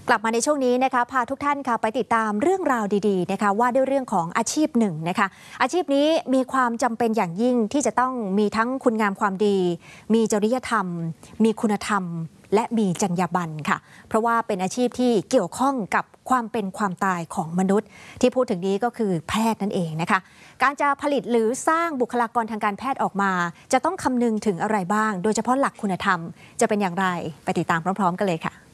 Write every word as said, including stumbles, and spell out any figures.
กลับมาในช่วงนี้นะคะพาทุกท่านค่ะไปติดตามเรื่องราวดีๆนะคะว่าด้วยเรื่องของอาชีพหนึ่งนะคะอาชีพนี้มีความจำเป็นอย่างยิ่งที่จะต้องมีทั้งคุณงามความดีมีจริยธรรมมีคุณธรรมและมีจรรยาบรรณค่ะเพราะว่าเป็นอาชีพที่เกี่ยวข้องกับความเป็นความตายของมนุษย์ที่พูดถึงนี้ก็คือแพทย์นั่นเองนะคะการจะผลิตหรือสร้างบุคลากรทางการแพทย์ออกมาจะต้องคำนึงถึงอะไรบ้างโดยเฉพาะหลักคุณธรรมจะเป็นอย่างไรไปติดตามพร้อมๆกันเลยค่ะ